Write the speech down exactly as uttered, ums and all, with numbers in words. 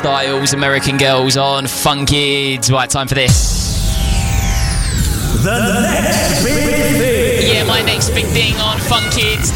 Styles, American Girls on Fun Kids. Right, time for this. The next big thing. Yeah, my next big thing on Fun Kids